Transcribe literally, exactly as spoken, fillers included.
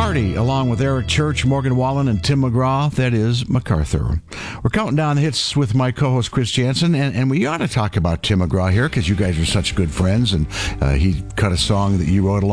Party, along with Eric Church, Morgan Wallen, and Tim McGraw. That is MacArthur. We're counting down the hits with my co-host Chris Jansen, and, and we ought to talk about Tim McGraw here because you guys are such good friends, and uh, he cut a song that you wrote along